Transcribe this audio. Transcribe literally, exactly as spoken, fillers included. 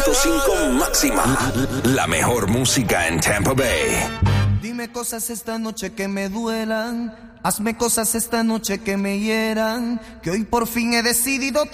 punto cinco máxima. La mejor música en Tampa Bay. Dime cosas esta noche que me duelan. Hazme cosas esta noche que me hieran. Que hoy por fin he decidido